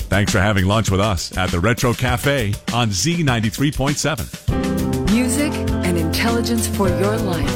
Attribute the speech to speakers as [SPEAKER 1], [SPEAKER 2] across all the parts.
[SPEAKER 1] Thanks for having lunch with us at the Retro Cafe on Z93.7.
[SPEAKER 2] Music and intelligence for your life.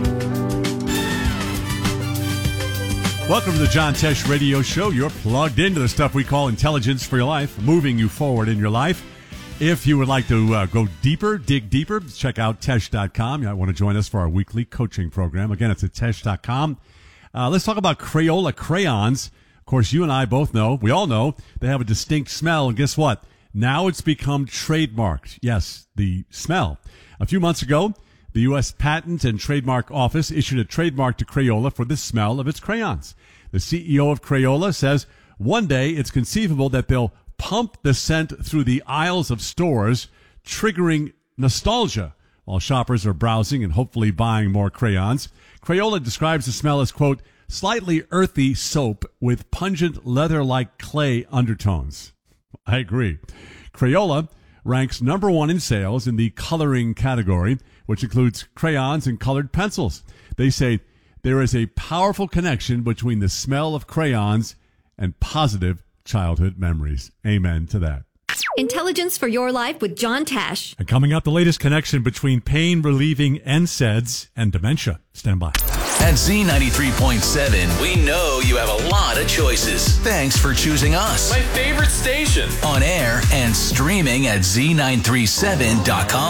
[SPEAKER 3] Welcome to the John Tesh Radio Show. You're plugged into the stuff we call intelligence for your life, moving you forward in your life. If you would like to go deeper, dig deeper, check out Tesh.com. You might want to join us for our weekly coaching program. Again, it's at Tesh.com. Let's talk about Crayola crayons. Of course, you and I both know, we all know, they have a distinct smell. And guess what? Now it's become trademarked. Yes, the smell. A few months ago, the U.S. Patent and Trademark Office issued a trademark to Crayola for the smell of its crayons. The CEO of Crayola says one day it's conceivable that they'll pump the scent through the aisles of stores, triggering nostalgia while shoppers are browsing and hopefully buying more crayons. Crayola describes the smell as, quote, slightly earthy soap with pungent leather-like clay undertones. I agree. Crayola ranks number one in sales in the coloring category, which includes crayons and colored pencils. They say there is a powerful connection between the smell of crayons and positive childhood memories. Amen to that.
[SPEAKER 4] Intelligence for your life with John Tesh.
[SPEAKER 3] And coming up, the latest connection between pain-relieving NSAIDs and dementia. Stand by.
[SPEAKER 5] At Z93.7, we know you have a lot of choices. Thanks for choosing us.
[SPEAKER 6] My favorite station.
[SPEAKER 5] On air and streaming at Z937.com.